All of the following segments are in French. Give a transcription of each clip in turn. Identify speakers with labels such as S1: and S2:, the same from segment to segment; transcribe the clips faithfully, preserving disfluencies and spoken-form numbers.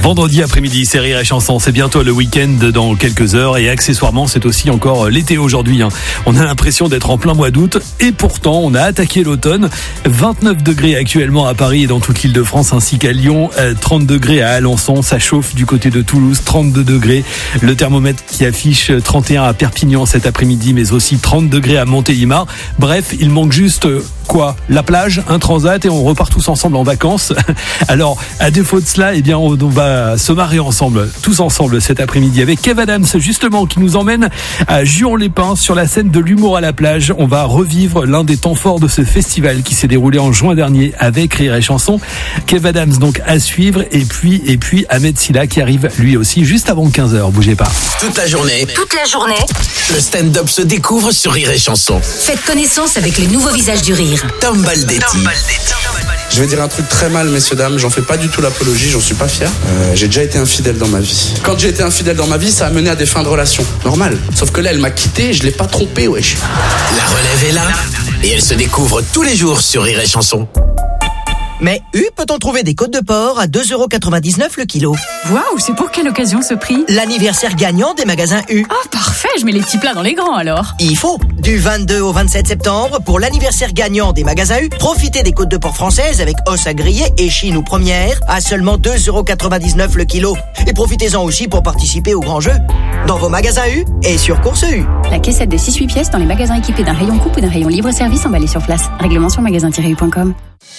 S1: Vendredi après-midi, c'est Rire et Chanson. C'est bientôt le week-end dans quelques heures et accessoirement, c'est aussi encore l'été aujourd'hui. Hein. On a l'impression d'être en plein mois d'août et pourtant, on a attaqué l'automne. vingt-neuf degrés actuellement à Paris et dans toute l'Île-de-France ainsi qu'à Lyon. trente degrés à Alençon. Ça chauffe du côté de Toulouse. trente-deux degrés. Le thermomètre qui affiche trente et un à Perpignan cet après-midi, mais aussi trente degrés à Montélimar. Bref, il manque juste quoi ? La plage, un transat et on repart tous ensemble en vacances. Alors, à défaut de cela, eh bien, on va se marrer ensemble, tous ensemble cet après-midi avec Kev Adams justement qui nous emmène à Juan-les-Pins sur la scène de l'humour à la plage. On va revivre l'un des temps forts de ce festival qui s'est déroulé en juin dernier avec Rire et Chanson. Kev Adams donc à suivre et puis et puis Ahmed Silla qui arrive lui aussi juste avant quinze heures. Bougez pas.
S2: Toute la journée.
S3: Toute la journée.
S2: Le stand-up se découvre sur Rire et Chanson.
S3: Faites connaissance avec les nouveaux visages du rire.
S2: Tom Baldetti.
S4: Tom Baldetti. Je vais dire un truc très mal, messieurs, dames, j'en fais pas du tout l'apologie, j'en suis pas fier. Euh, j'ai déjà été infidèle dans ma vie. Quand j'ai été infidèle dans ma vie, ça a mené à des fins de relation. Normal. Sauf que là, elle m'a quitté, je l'ai pas trompé, wesh.
S2: La relève est là et elle se découvre tous les jours sur Rire et Chanson.
S5: Mais U, peut-on trouver des côtes de porc à deux euros quatre-vingt-dix-neuf le kilo?
S6: Waouh, c'est pour quelle occasion ce prix?
S5: L'anniversaire gagnant des magasins U.
S6: Oh, parfait, je mets les petits plats dans les grands alors.
S5: Il faut. Du vingt-deux au vingt-sept septembre, pour l'anniversaire gagnant des magasins U, profitez des côtes de porc françaises avec os à griller et chine ou première à seulement deux euros quatre-vingt-dix-neuf le kilo. Et profitez-en aussi pour participer au grand jeu. Dans vos magasins U et sur Course U.
S6: La caissette de six huit pièces dans les magasins équipés d'un rayon coupe ou d'un rayon libre-service emballé sur place. Règlement sur magasin tiret u point com.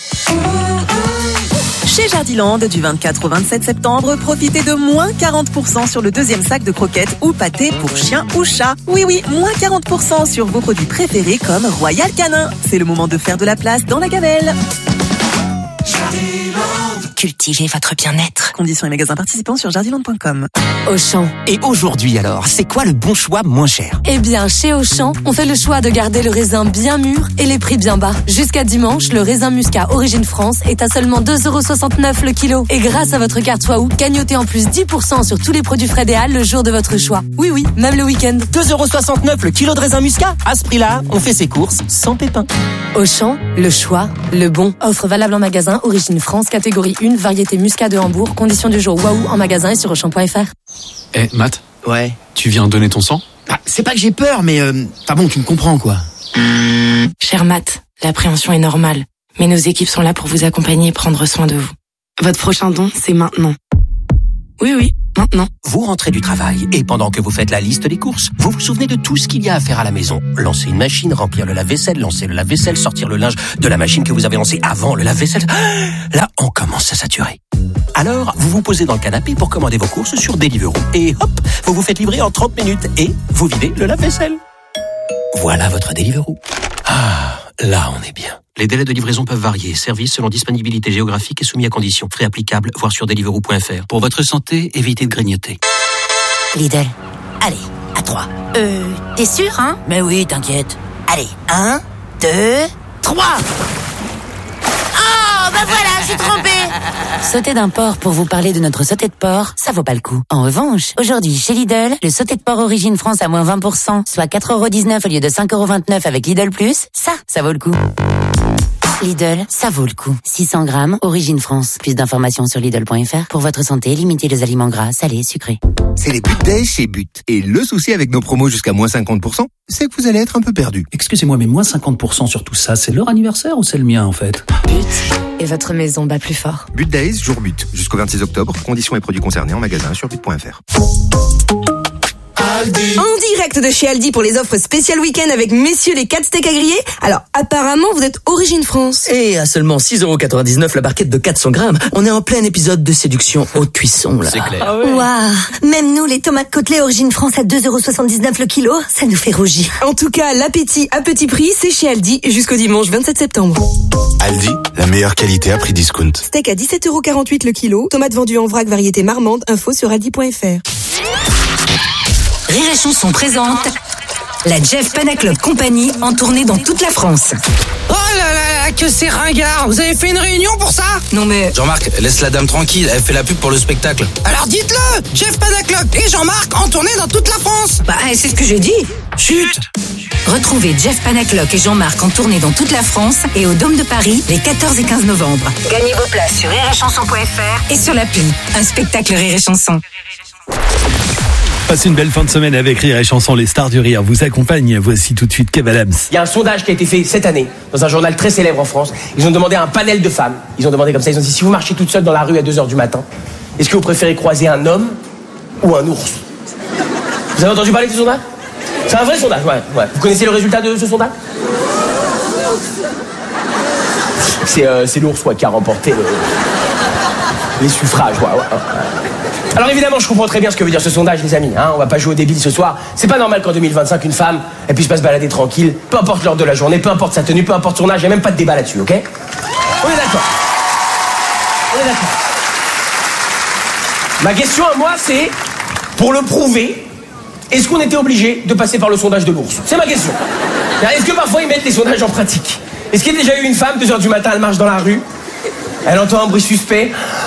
S7: Chez Jardiland, du vingt-quatre au vingt-sept septembre, profitez de moins quarante pour cent sur le deuxième sac de croquettes ou pâtés pour chien ou chat. Oui, oui, moins quarante pour cent sur vos produits préférés comme Royal Canin. C'est le moment de faire de la place dans la gamelle.
S3: Cultivez votre bien-être.
S7: Conditions et magasins participants sur jardiland point com.
S8: Auchan. Et aujourd'hui alors, c'est quoi le bon choix moins cher?
S9: Eh bien, chez Auchan, on fait le choix de garder le raisin bien mûr et les prix bien bas. Jusqu'à dimanche, le raisin muscat Origine France est à seulement deux euros soixante-neuf le kilo. Et grâce à votre carte Waouh, gagnotez en plus dix pour cent sur tous les produits frais des Halles le jour de votre choix. Oui, oui, même le week-end.
S8: deux euros soixante-neuf le kilo de raisin muscat. À ce prix-là, on fait ses courses sans pépins.
S9: Auchan, le choix, le bon. Offre valable en magasin Origine France, catégorie un, variété muscat de Hambourg. Conditions du jour Waouh en magasin et sur auchan point f r.
S10: Eh, Matt?
S5: Ouais.
S10: Tu viens donner ton sang?
S5: Bah, c'est pas que j'ai peur, mais... Euh, enfin bon, tu me comprends, quoi.
S11: Cher Matt, l'appréhension est normale. Mais nos équipes sont là pour vous accompagner et prendre soin de vous. Votre prochain don, c'est maintenant. Oui, oui, maintenant.
S8: Vous rentrez du travail et pendant que vous faites la liste des courses, vous vous souvenez de tout ce qu'il y a à faire à la maison. Lancer une machine, remplir le lave-vaisselle, lancer le lave-vaisselle, sortir le linge de la machine que vous avez lancée avant le lave-vaisselle. Là, on commence à saturer. Alors, vous vous posez dans le canapé pour commander vos courses sur Deliveroo. Et hop, vous vous faites livrer en trente minutes et vous videz le lave-vaisselle. Voilà votre Deliveroo. Ah, là on est bien. Les délais de livraison peuvent varier. Service selon disponibilité géographique et soumis à conditions. Frais applicables, voir sur deliveroo point f r. Pour votre santé, évitez de grignoter.
S3: Lidl. Allez, à trois. Euh, t'es sûr, hein?
S5: Mais oui, t'inquiète.
S3: Allez, un, deux, trois. Oh, bah voilà, j'ai trompé.
S11: Sauter d'un porc pour vous parler de notre sauté de porc, ça vaut pas le coup. En revanche, aujourd'hui, chez Lidl, le sauté de porc Origine France à moins vingt pour cent, soit quatre euros dix-neuf au lieu de cinq euros vingt-neuf avec Lidl Plus, ça, ça vaut le coup. Lidl, ça vaut le coup. six cents grammes, Origine France. Plus d'informations sur Lidl point f r. Pour votre santé, limitez les aliments gras, salés, sucrés.
S12: C'est les But Days chez But. Et le souci avec nos promos jusqu'à moins cinquante pour cent, c'est que vous allez être un peu perdu.
S13: Excusez-moi, mais moins cinquante pour cent sur tout ça, c'est leur anniversaire ou c'est le mien en fait?
S9: But. Et votre maison bat plus fort.
S12: But Days, jour but. Jusqu'au vingt-six octobre. Conditions et produits concernés en magasin sur but point f r.
S14: En direct de chez Aldi pour les offres spéciales week-end avec messieurs les quatre steaks à griller. Alors apparemment vous êtes Origine France.
S5: Et à seulement six euros quatre-vingt-dix-neuf la barquette de quatre cents grammes. On est en plein épisode de séduction haute cuisson là.
S8: C'est clair.
S14: Ah ouais.
S3: Waouh, même nous les tomates côtelées Origine France à deux euros soixante-dix-neuf le kilo, ça nous fait rougir.
S14: En tout cas, l'appétit à petit prix, c'est chez Aldi jusqu'au dimanche vingt-sept septembre.
S15: Aldi, la meilleure qualité à prix discount.
S14: Steak à dix-sept euros quarante-huit le kilo, tomates vendues en vrac variété marmande, info sur aldi point f r.
S3: Rire et Chanson présente
S16: La Jeff Panaclock Company en tournée dans toute la France.
S17: Oh là là là, que c'est ringard. Vous avez fait une réunion pour ça?
S16: Non mais...
S18: Jean-Marc, laisse la dame tranquille, elle fait la pub pour le spectacle.
S17: Alors dites-le, Jeff Panaclock et Jean-Marc en tournée dans toute la France.
S16: Bah c'est ce que j'ai dit.
S17: Chut.
S16: Retrouvez Jeff Panaclock et Jean-Marc en tournée dans toute la France et au Dôme de Paris les quatorze et quinze novembre. Gagnez vos places sur rire et chanson point f r et sur l'appli. Un spectacle Rire et Chanson.
S1: Passez une belle fin de semaine avec Rire et Chanson. Les stars du rire vous accompagnent. Voici tout de suite Kev Adams.
S19: Il y a un sondage qui a été fait cette année dans un journal très célèbre en France. Ils ont demandé à un panel de femmes. Ils ont demandé comme ça, ils ont dit si vous marchez toute seule dans la rue à deux heures du matin, est-ce que vous préférez croiser un homme ou un ours? Vous avez entendu parler de ce sondage? C'est un vrai sondage, ouais, ouais. Vous connaissez le résultat de ce sondage? C'est euh, c'est l'ours ouais, qui a remporté le... les suffrages. Ouais, ouais, ouais. Alors évidemment, je comprends très bien ce que veut dire ce sondage, les amis. Hein, on va pas jouer au débile ce soir. C'est pas normal qu'en deux mille vingt-cinq, une femme, elle puisse pas se balader tranquille, peu importe l'heure de la journée, peu importe sa tenue, peu importe son âge, il n'y a même pas de débat là-dessus, ok? On est d'accord. On est d'accord. Ma question à moi, c'est, pour le prouver, est-ce qu'on était obligé de passer par le sondage de l'ours? C'est ma question. Est-ce que parfois ils mettent les sondages en pratique? Est-ce qu'il y a déjà eu une femme, deux heures du matin, elle marche dans la rue, elle entend un bruit suspect,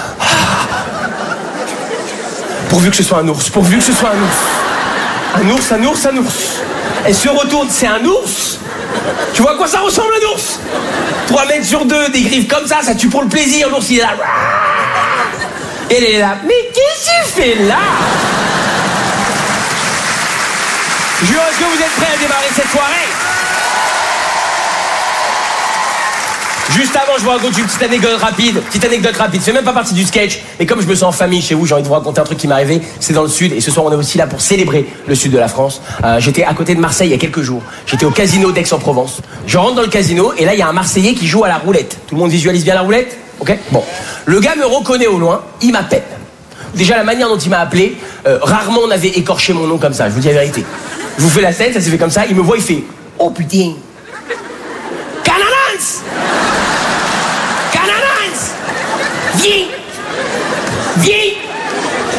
S19: pourvu que ce soit un ours, pourvu que ce soit un ours. Un ours, un ours, un ours. Elle se retourne, c'est un ours. Tu vois à quoi ça ressemble un ours? Trois mètres sur deux, des griffes comme ça, ça tue pour le plaisir, l'ours il est là. Elle est là, mais qu'est-ce que tu fais là? Jure, est-ce que vous êtes prêts à démarrer cette soirée? Juste avant, je vous raconte une petite anecdote rapide. Petite anecdote rapide, ça fait même pas partie du sketch. Mais comme je me sens en famille chez vous, j'ai envie de vous raconter un truc qui m'est arrivé. C'est dans le sud, et ce soir on est aussi là pour célébrer le sud de la France. Euh, j'étais à côté de Marseille il y a quelques jours. J'étais au casino d'Aix-en-Provence. Je rentre dans le casino, et là il y a un Marseillais qui joue à la roulette. Tout le monde visualise bien la roulette? Ok? Bon. Le gars me reconnaît au loin, il m'appelle. Déjà la manière dont il m'a appelé, euh, rarement on avait écorché mon nom comme ça, je vous dis la vérité. Je vous fais la scène, ça s'est fait comme ça, il me voit, il fait « Oh putain, Canadans, Canadans, viens, viens, viens !»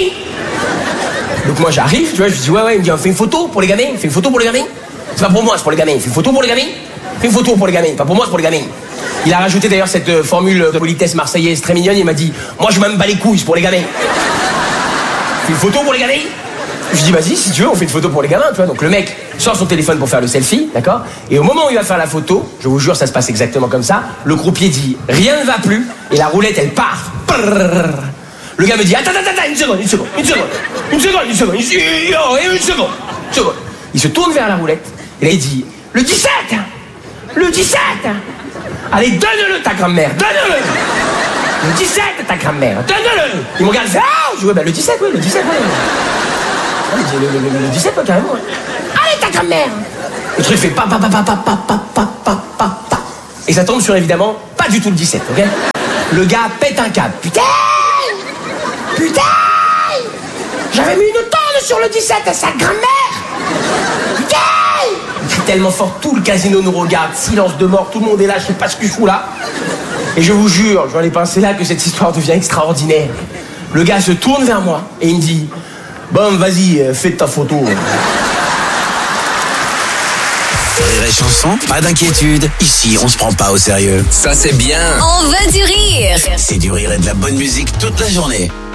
S19: Donc moi j'arrive, tu vois, je dis « Ouais, ouais », il me dit « Fais une photo pour les gamins, fais une photo pour les gamins. » C'est pas pour moi, c'est pour les gamins. Fais une photo pour les gamins. Fais une photo pour les gamins, pas pour moi, c'est pour les gamins. Il a rajouté d'ailleurs cette euh, formule de politesse marseillaise très mignonne, il m'a dit « Moi je m'en bats les couilles, c'est pour les gamins. » Fais une photo pour les gamins. Je dis vas-y, si tu veux, on fait une photo pour les gamins, tu vois. Donc le mec sort son téléphone pour faire le selfie, d'accord? Et au moment où il va faire la photo, je vous jure, ça se passe exactement comme ça. Le croupier dit rien ne va plus et la roulette elle part. Le gars me dit attends, attends, attends, une seconde, une seconde, une seconde, une seconde, une seconde, une seconde, une seconde, une seconde. Il se tourne vers la roulette et là il dit le dix-sept, le dix-sept. Allez, donne-le ta grand-mère, donne-le. Le dix-sept ta grand-mère, donne-le. Il me regarde, il fait ah, je dis ouais, bah le dix-sept, oui, le dix-sept, oui. Le, le, le, le dix-sept, carrément. Allez, ta grand-mère. Le truc fait pa pa pa pa pa pa pa pa pa pa pa. Et ça tombe sur évidemment pas du tout le dix-sept, ok? Le gars pète un câble. Putain, putain, j'avais mis une tonne sur le dix-sept à sa grand-mère. Putain. Il crie tellement fort, tout le casino nous regarde, silence de mort, tout le monde est là, je sais pas ce que je fous là. Et je vous jure, je vois les pincer là que cette histoire devient extraordinaire. Le gars se tourne vers moi et il me dit bon, vas-y, fais ta photo.
S2: Rire et Chanson, pas d'inquiétude. Ici, on se prend pas au sérieux. Ça, c'est bien.
S20: On veut du rire.
S2: C'est du rire et de la bonne musique toute la journée.